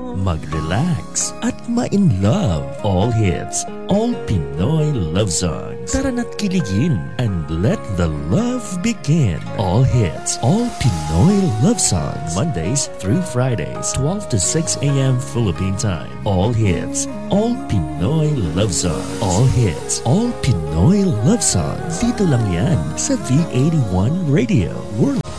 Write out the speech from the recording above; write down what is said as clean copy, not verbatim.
mag-relax at ma-in love. All hits, all Pinoy love songs. Tara na't kiligin and let the love begin. All hits, all Pinoy love songs. Mondays through Fridays, 12 to 6 a.m. Philippine time. All hits, all Pinoy love songs. All hits, all Pinoy love songs. Dito lang yan sa V81 Radio. World